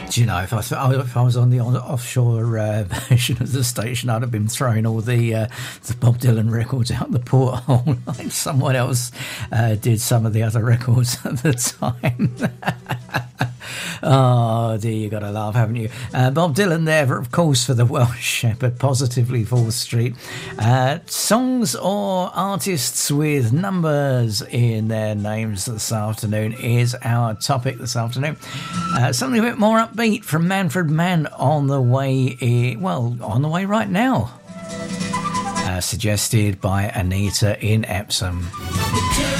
Do you know, if I was on the offshore version of the station, I'd have been throwing all the Bob Dylan records out the porthole. Like someone else did some of the other records at the time. Oh dear, you got to laugh, haven't you? Bob Dylan there, of course, for the Welsh Shepherd, Positively 4th Street. Songs or artists with numbers in their names this afternoon is our topic this afternoon. Something a bit more upbeat from Manfred Mann on the way, on the way right now. Suggested by Anita in Epsom.